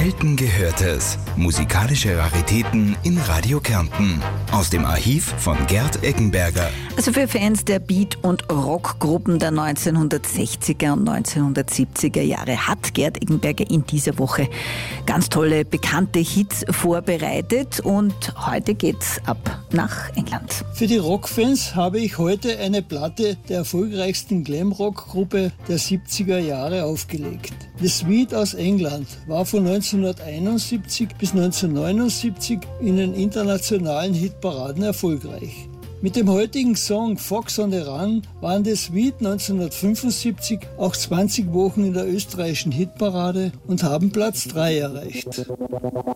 Selten Gehörtes. Musikalische Raritäten in Radio Kärnten. Aus dem Archiv von Gerd Eggenberger. Also für Fans der Beat- und Rockgruppen der 1960er und 1970er Jahre hat Gerd Eggenberger in dieser Woche ganz tolle, bekannte Hits vorbereitet. Und heute geht's ab nach England. Für die Rockfans habe ich heute eine Platte der erfolgreichsten Glam-Rock-Gruppe der 70er Jahre aufgelegt. The Sweet aus England war von 1971 bis 1979 in den internationalen Hitparaden erfolgreich. Mit dem heutigen Song Fox on the Run waren The Sweet 1975 auch 20 Wochen in der österreichischen Hitparade und haben Platz 3 erreicht.